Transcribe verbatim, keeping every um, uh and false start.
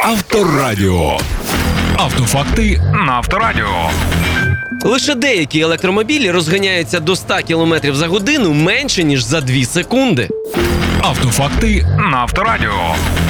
Авторадіо. Автофакти на Авторадіо. Лише деякі електромобілі розганяються до ста кілометрів за годину менше, ніж за дві секунди. Автофакти на Авторадіо.